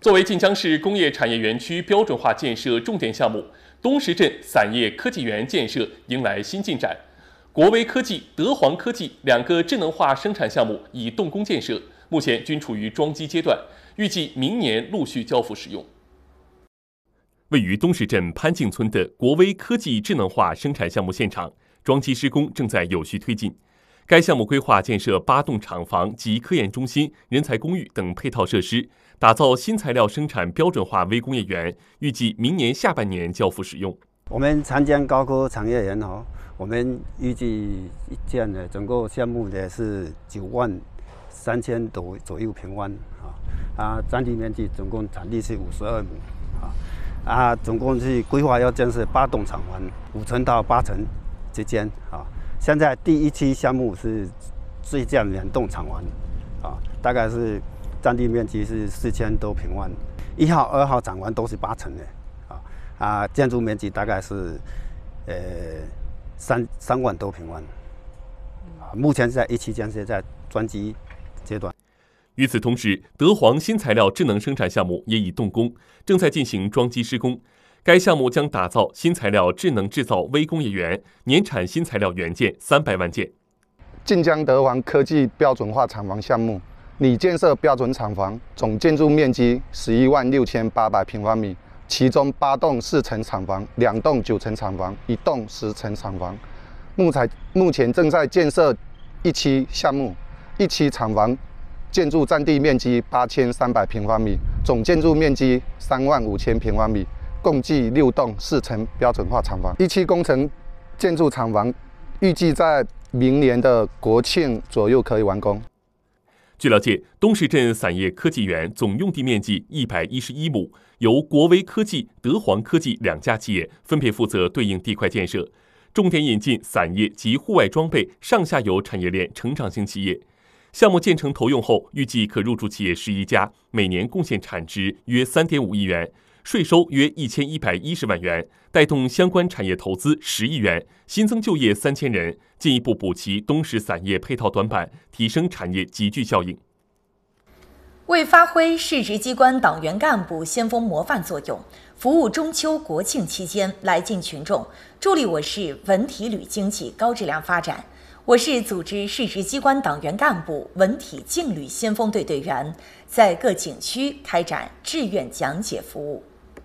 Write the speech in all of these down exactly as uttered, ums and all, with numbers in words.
作为晋江市工业产业园区标准化建设重点项目，东石镇散业科技园建设迎来新进展。国威科技、德煌科技两个智能化生产项目已动工建设，目前均处于装机阶段，预计明年陆续交付使用。位于东石镇潘敬村的国威科技智能化生产项目现场，装机施工正在有序推进。该项目规划建设八栋厂房及科研中心、人才公寓等配套设施，打造新材料生产标准化微工业园，预计明年下半年交付使用。 我们长江高科产业园哦，我们预计建的整个项目的是九万三千多左右平方啊，啊，占地面积总共产地是五十二亩啊，啊，总共是规划要建设八栋厂房，五层到八层之间啊。现在第一期项目是最建两栋厂房啊，大概是占地面积是四千多平方，一号、二号厂房都是八层的啊，啊，建筑面积大概是呃三三万多平方啊，目前在一期建设在专机阶段。 与此同时，德煌新材料智能生产项目也已动工，正在进行装机施工。该项目将打造新材料智能制造微工业园，年产新材料元件三百万件。 晋江德煌科技标准化厂房项目拟建设标准厂房，总建筑面积十一万六千八百平方米，其中八栋四层厂房，两栋九层厂房，一栋十层厂房。目前目前正在建设一期项目，一期厂房建筑占地面积八千三百平方米，总建筑面积三万五千平方米。共计六栋四层标准化厂房，一期工程建筑厂房预计在明年的国庆左右可以完工。 据了解，东石镇散业科技园总用地面积一百一十一亩，由国威科技、德煌科技两家企业分别负责对应地块建设，重点引进散业及户外装备上下游产业链成长型企业。项目建成投用后，预计可入驻企业十一家，每年贡献产值约三点五亿元。税收约一千一百一十万元，带动相关产业投资十亿元，新增就业三千人，进一步补齐东石散业配套短板，提升产业集聚效应。 为发挥市直机关党员干部先锋模范作用，服务中秋国庆期间来晋群众，助力我市文体旅经济高质量发展。我市组织市直机关党员干部文体竞旅先锋队队员，在各景区开展志愿讲解服务。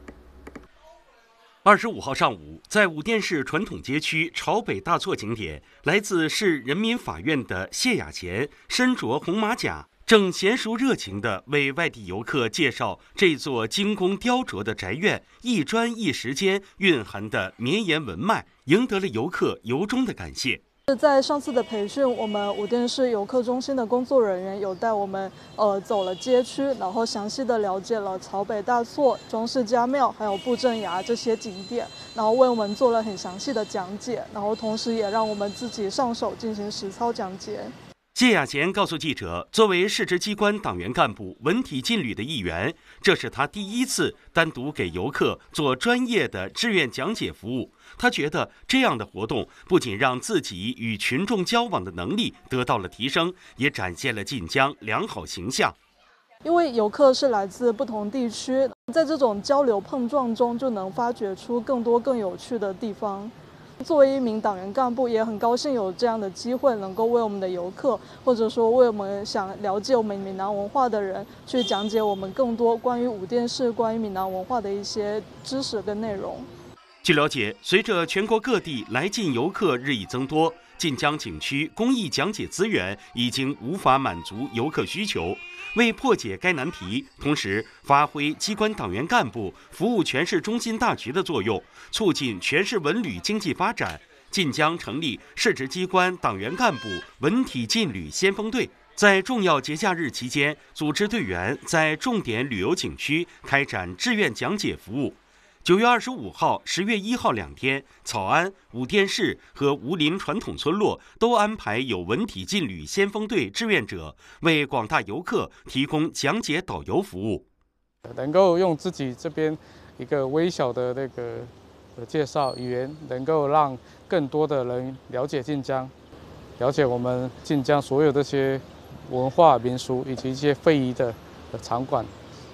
二十五号上午，在武店市传统街区朝北大错景点，来自市人民法院的谢雅贤身着红马甲，正娴熟热情地为外地游客介绍这座精工雕琢的宅院一砖一石间蕴含的绵延文脉，赢得了游客由衷的感谢。 在上次的培训，我们武店市游客中心的工作人员有带我们呃走了街区，然后详细的了解了朝北大错、庄氏家庙还有布政崖这些景点，然后为我们做了很详细的讲解，然后同时也让我们自己上手进行实操讲解。 谢雅贤告诉记者，作为市直机关党员干部文体竞旅的一员，这是他第一次单独给游客做专业的志愿讲解服务。他觉得这样的活动不仅让自己与群众交往的能力得到了提升，也展现了晋江良好形象。 因为游客是来自不同地区，在这种交流碰撞中，就能发掘出更多更有趣的地方。作为一名党员干部，也很高兴有这样的机会，能够为我们的游客，或者说为我们想了解我们闽南文化的人，去讲解我们更多关于武店市、关于闽南文化的一些知识跟内容。 据了解，随着全国各地来晋游客日益增多，晋江景区公益讲解资源已经无法满足游客需求。为破解该难题，同时发挥机关党员干部服务全市中心大局的作用，促进全市文旅经济发展，晋江成立市直机关党员干部文体竞旅先锋队，在重要节假日期间，组织队员在重点旅游景区开展志愿讲解服务。九月二十五号、十月一号两天，草安、武店市和吴林传统村落都安排有文体竞旅先锋队志愿者为广大游客提供讲解导游服务。 能够用自己这边一个微小的那个介绍语言，能够让更多的人了解晋江，了解我们晋江所有这些文化民俗以及一些非遗的场馆，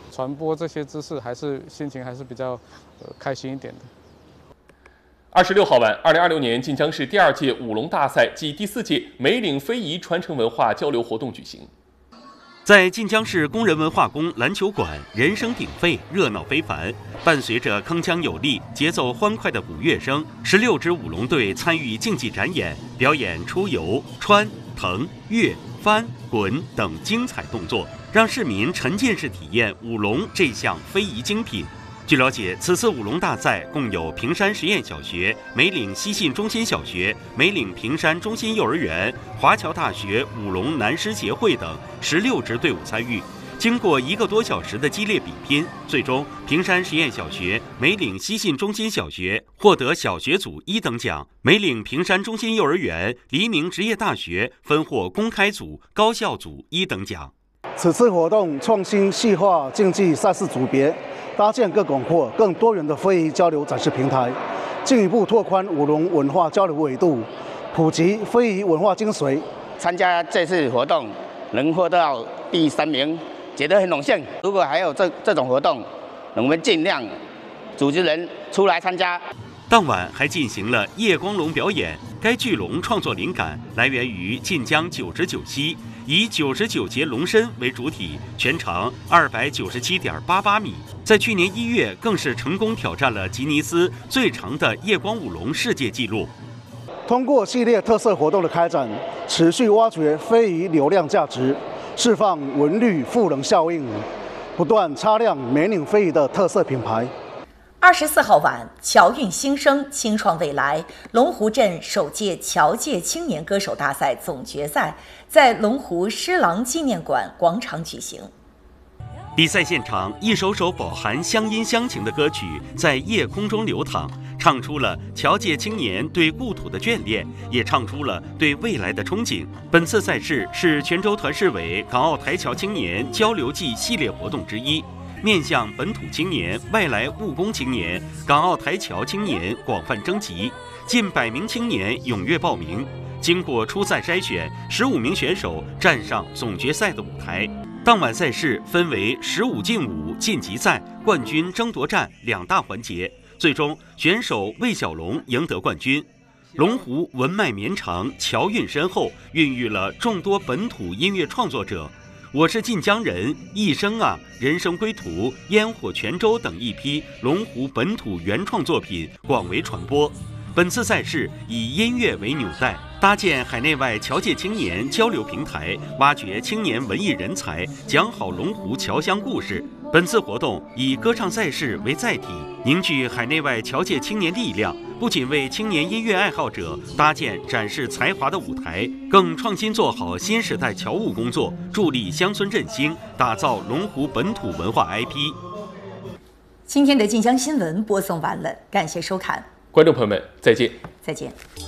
传播这些知识，还是心情还是比较呃开心一点的。 二十六号晚，二零二六年晋江市第二届舞龙大赛暨第四届梅岭非遗传承文化交流活动举行。 在晋江市工人文化宫篮球馆，人声鼎沸，热闹非凡。伴随着铿锵有力、节奏欢快的鼓乐声，十六支舞龙队参与竞技展演，表演出游、穿、腾、跃、翻、滚等精彩动作，让市民沉浸式体验舞龙这项非遗精品。据了解，此次舞龙大赛共有平山实验小学、梅岭西信中心小学、梅岭平山中心幼儿园、华侨大学舞龙南师协会等十六支队伍参与。经过一个多小时的激烈比拼，最终平山实验小学、梅岭西信中心小学获得小学组一等奖，梅岭平山中心幼儿园、黎明职业大学分获公开组、高校组一等奖。 此次活动创新细化竞技赛事组别，搭建更广阔、更多元的非遗交流展示平台，进一步拓宽舞龙文化交流维度，普及非遗文化精髓。 参加这次活动能获到第三名，觉得很荣幸。如果还有这这种活动，我们尽量组织人出来参加。 当晚还进行了夜光龙表演，该巨龙创作灵感来源于晋江九十九溪，以九十九节龙身为主体，全长二百九十七点八八米。在去年一月，更是成功挑战了吉尼斯最长的夜光舞龙世界纪录。 通过系列特色活动的开展，持续挖掘非遗流量价值，释放文旅赋能效应，不断擦亮梅岭非遗的特色品牌。 二十四号晚，侨运新生，青创未来龙湖镇首届侨界青年歌手大赛总决赛在龙湖狮郎纪念馆广场举行。 比赛现场，一首首饱含乡音乡情的歌曲在夜空中流淌，唱出了侨界青年对故土的眷恋，也唱出了对未来的憧憬。本次赛事是泉州团市委港澳台侨青年交流季系列活动之一，面向本土青年、外来务工青年、港澳台侨青年广泛征集，近百名青年踊跃报名。经过初赛筛选，十五名选手站上总决赛的舞台。当晚赛事分为十五进五晋级赛、冠军争夺战两大环节，最终选手魏小龙赢得冠军。龙湖文脉绵长，侨韵深厚，孕育了众多本土音乐创作者。我是晋江人，一生啊，人生归途，烟火泉州等一批龙湖本土原创作品广为传播。本次赛事以音乐为纽带，搭建海内外侨界青年交流平台，挖掘青年文艺人才，讲好龙湖侨乡故事。本次活动以歌唱赛事为载体，凝聚海内外侨界青年力量，不仅为青年音乐爱好者搭建展示才华的舞台，更创新做好新时代侨务工作，助力乡村振兴，打造龙湖本土文化 I P。 今天的晋江新闻播送完了，感谢收看， 观众朋友们，再见。 再见。